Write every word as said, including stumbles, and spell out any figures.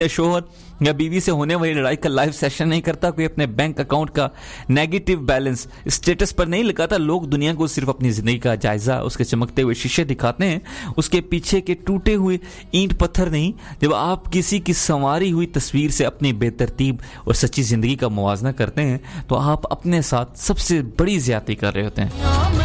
शोहर या बीवी से होने वाली लड़ाई का लाइव सेशन नहीं करता, कोई अपने बैंक अकाउंट का नेगेटिव बैलेंस स्टेटस पर नहीं लगाता। लोग दुनिया को सिर्फ अपनी जिंदगी का जायजा, उसके चमकते हुए शीशे दिखाते हैं, उसके पीछे के टूटे हुए ईंट पत्थर नहीं। जब आप किसी की संवारी हुई तस्वीर से अपनी बेतरतीब और सच्ची जिंदगी का मुवाजना करते हैं तो आप अपने साथ सबसे बड़ी ज्यादती कर रहे होते हैं।